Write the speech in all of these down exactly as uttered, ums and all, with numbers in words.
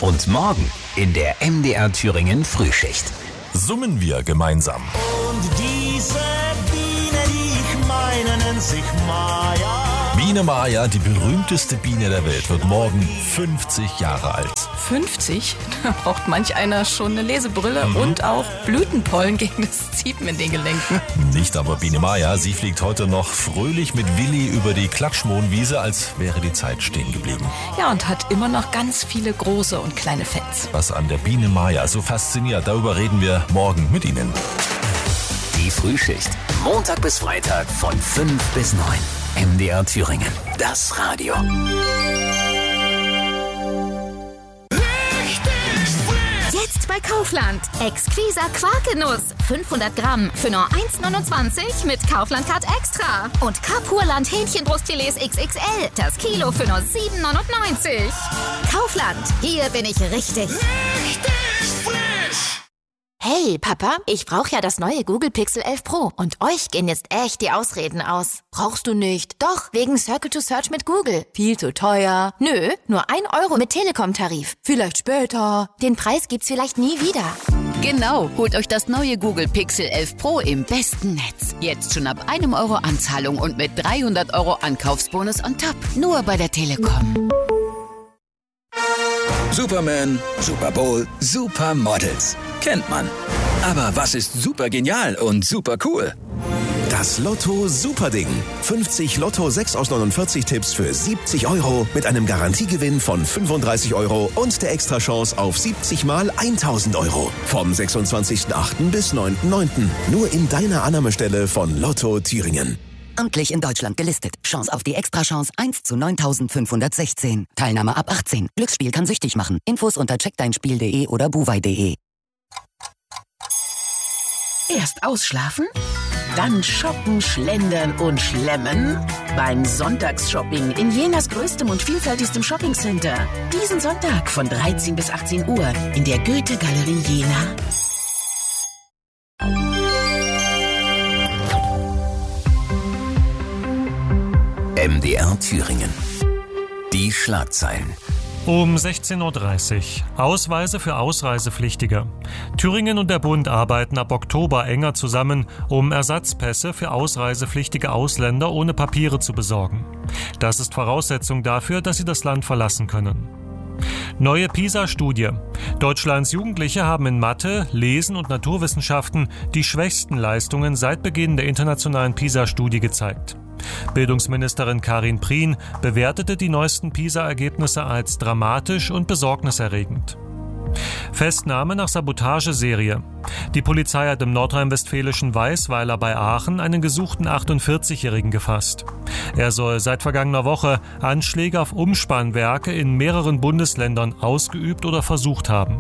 Und morgen in der M D R Thüringen Frühschicht. Summen wir gemeinsam. Und diese Biene, die ich meine, nennt sich Maya. Biene Maya, die berühmteste Biene der Welt, wird morgen fünfzig Jahre alt. fünfzig? Da braucht manch einer schon eine Lesebrille mhm. und auch Blütenpollen gegen das Ziepen in den Gelenken. Nicht aber Biene Maya, sie fliegt heute noch fröhlich mit Willi über die Klatschmohnwiese, als wäre die Zeit stehen geblieben. Ja, und hat immer noch ganz viele große und kleine Fans. Was an der Biene Maya so fasziniert, darüber reden wir morgen mit Ihnen. Die Frühschicht, Montag bis Freitag von fünf bis neun. M D R Thüringen, das Radio. Jetzt bei Kaufland. Exquisa Quarkenuss. fünfhundert Gramm für nur eins neunundzwanzig mit Kaufland Card Extra. Und Kapurland Hähnchenbrustfilets X X L. Das Kilo für nur sieben neunundneunzig. Kaufland. Hier bin ich richtig. Richtig frisch. Hey, Papa, ich brauche ja das neue Google Pixel elf Pro. Und euch gehen jetzt echt die Ausreden aus. Brauchst du nicht? Doch, wegen Circle to Search mit Google. Viel zu teuer. Nö, nur ein Euro mit Telekom-Tarif. Vielleicht später. Den Preis gibt's vielleicht nie wieder. Genau, holt euch das neue Google Pixel elf Pro im besten Netz. Jetzt schon ab einem Euro Anzahlung und mit dreihundert Euro Ankaufsbonus on top. Nur bei der Telekom. Superman, Super Bowl, Supermodels. Kennt man. Aber was ist super genial und super cool? Das Lotto Superding. fünfzig Lotto sechs aus neunundvierzig Tipps für siebzig Euro mit einem Garantiegewinn von fünfunddreißig Euro und der Extrachance auf siebzig mal tausend Euro. Vom sechsundzwanzigsten achten bis neunten neunten Nur in deiner Annahmestelle von Lotto Thüringen. Amtlich in Deutschland gelistet. Chance auf die Extrachance eins zu neuntausendfünfhundertsechzehn. Teilnahme ab achtzehn. Glücksspiel kann süchtig machen. Infos unter check dein spiel punkt de oder buwei punkt de. Erst ausschlafen, dann shoppen, schlendern und schlemmen. Beim Sonntagsshopping in Jenas größtem und vielfältigstem Shoppingcenter. Diesen Sonntag von dreizehn bis achtzehn Uhr in der Goethe-Galerie Jena. M D R Thüringen. Die Schlagzeilen. Um sechzehn Uhr dreißig. Ausweise für Ausreisepflichtige. Thüringen und der Bund arbeiten ab Oktober enger zusammen, um Ersatzpässe für ausreisepflichtige Ausländer ohne Papiere zu besorgen. Das ist Voraussetzung dafür, dass sie das Land verlassen können. Neue PISA-Studie. Deutschlands Jugendliche haben in Mathe, Lesen und Naturwissenschaften die schwächsten Leistungen seit Beginn der internationalen PISA-Studie gezeigt. Bildungsministerin Karin Prien bewertete die neuesten PISA-Ergebnisse als dramatisch und besorgniserregend. Festnahme nach Sabotageserie. Die Polizei hat im nordrhein-westfälischen Weißweiler bei Aachen einen gesuchten achtundvierzigjährigen gefasst. Er soll seit vergangener Woche Anschläge auf Umspannwerke in mehreren Bundesländern ausgeübt oder versucht haben.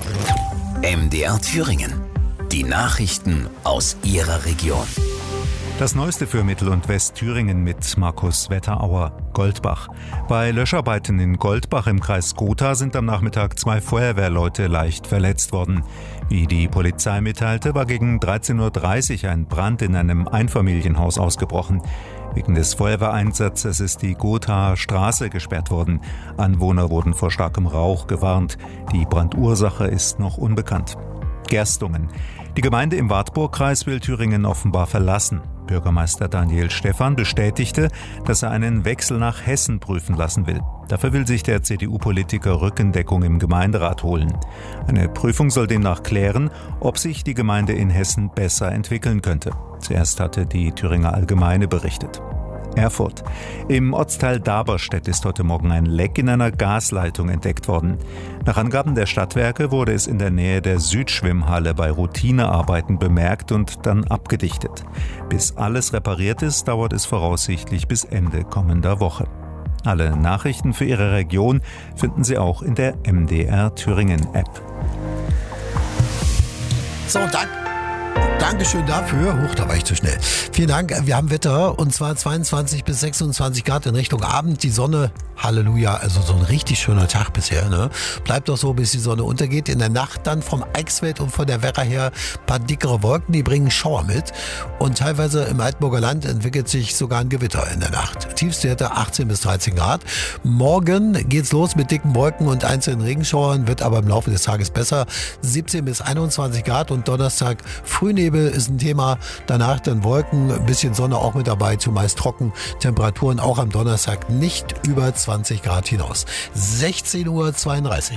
M D R Thüringen. Die Nachrichten aus Ihrer Region. Das Neueste für Mittel- und Westthüringen mit Markus Wetterauer. Goldbach. Bei Löscharbeiten in Goldbach im Kreis Gotha sind am Nachmittag zwei Feuerwehrleute leicht verletzt worden. Wie die Polizei mitteilte, war gegen dreizehn Uhr dreißig ein Brand in einem Einfamilienhaus ausgebrochen. Wegen des Feuerwehreinsatzes ist die Gothaer Straße gesperrt worden. Anwohner wurden vor starkem Rauch gewarnt. Die Brandursache ist noch unbekannt. Gerstungen. Die Gemeinde im Wartburgkreis will Thüringen offenbar verlassen. Bürgermeister Daniel Stephan bestätigte, dass er einen Wechsel nach Hessen prüfen lassen will. Dafür will sich der C D U-Politiker Rückendeckung im Gemeinderat holen. Eine Prüfung soll demnach klären, ob sich die Gemeinde in Hessen besser entwickeln könnte. Zuerst hatte die Thüringer Allgemeine berichtet. Erfurt. Im Ortsteil Daberstedt ist heute Morgen ein Leck in einer Gasleitung entdeckt worden. Nach Angaben der Stadtwerke wurde es in der Nähe der Südschwimmhalle bei Routinearbeiten bemerkt und dann abgedichtet. Bis alles repariert ist, dauert es voraussichtlich bis Ende kommender Woche. Alle Nachrichten für Ihre Region finden Sie auch in der M D R Thüringen App. So, danke. Dankeschön dafür. Huch, da war ich zu schnell. Vielen Dank. Wir haben Wetter und zwar zweiundzwanzig bis sechsundzwanzig Grad in Richtung Abend. Die Sonne, Halleluja, also so ein richtig schöner Tag bisher. Ne? Bleibt doch so, bis die Sonne untergeht. In der Nacht dann vom Eichsfeld und von der Werra her ein paar dickere Wolken, die bringen Schauer mit. Und teilweise im Altenburger Land entwickelt sich sogar ein Gewitter in der Nacht. Tiefstwerte achtzehn bis dreizehn Grad. Morgen geht's los mit dicken Wolken und einzelnen Regenschauern, wird aber im Laufe des Tages besser. siebzehn bis einundzwanzig Grad und Donnerstag Frühnebel ist ein Thema. Danach dann Wolken, ein bisschen Sonne auch mit dabei, zumeist trocken. Temperaturen auch am Donnerstag nicht über zwanzig Grad hinaus. sechzehn Uhr zweiunddreißig.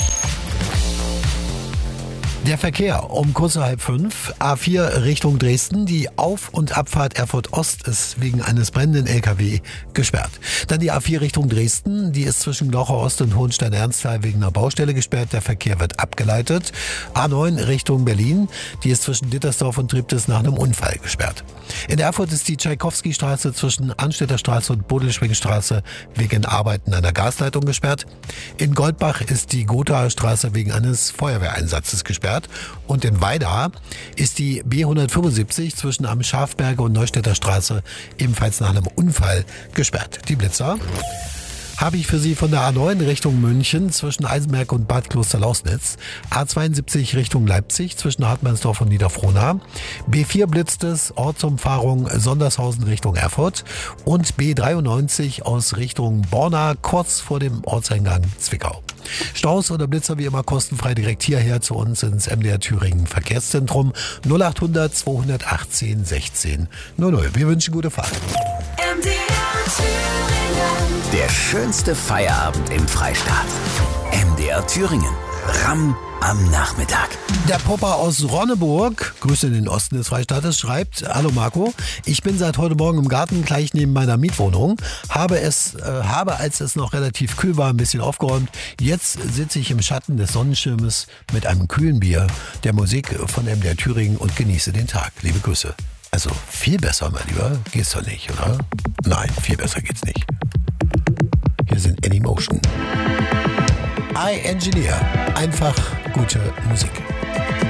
Der Verkehr um kurz nach halb fünf, A vier Richtung Dresden. Die Auf- und Abfahrt Erfurt Ost ist wegen eines brennenden L K W gesperrt. Dann die A vier Richtung Dresden, die ist zwischen Glauchau Ost und Hohenstein-Ernsthal wegen einer Baustelle gesperrt. Der Verkehr wird abgeleitet. A neun Richtung Berlin, die ist zwischen Dittersdorf und Triptis nach einem Unfall gesperrt. In Erfurt ist die Tschaikowski-Straße zwischen Anstädter Straße und Bodelschwingstraße wegen Arbeiten an der Gasleitung gesperrt. In Goldbach ist die Gothaer Straße wegen eines Feuerwehreinsatzes gesperrt. Und in Weida ist die B hundertfünfundsiebzig zwischen am Schafberge und Neustädter Straße ebenfalls nach einem Unfall gesperrt. Die Blitzer habe ich für Sie von der A neun Richtung München zwischen Eisenberg und Bad Klosterlausnitz, A zweiundsiebzig Richtung Leipzig zwischen Hartmannsdorf und Niederfrohna, B vier blitzt es, Ortsumfahrung Sondershausen Richtung Erfurt und B dreiundneunzig aus Richtung Borna kurz vor dem Ortseingang Zwickau. Staus oder Blitzer wie immer kostenfrei direkt hierher zu uns ins M D R Thüringen Verkehrszentrum null achthundert zweihundertachtzehn sechzehn null null. Wir wünschen gute Fahrt. M D R Thüringen. Der schönste Feierabend im Freistaat. M D R Thüringen. Ramm am Nachmittag. Der Popper aus Ronneburg, Grüße in den Osten des Freistaates, schreibt: Hallo Marco, ich bin seit heute Morgen im Garten gleich neben meiner Mietwohnung, habe es, äh, habe als es noch relativ kühl war, ein bisschen aufgeräumt. Jetzt sitze ich im Schatten des Sonnenschirmes mit einem kühlen Bier, der Musik von M D R Thüringen und genieße den Tag. Liebe Grüße. Also viel besser, mein Lieber, geht's doch nicht, oder? Nein, viel besser geht's nicht. Hier sind Anymotion. I Engineer. Einfach gute Musik.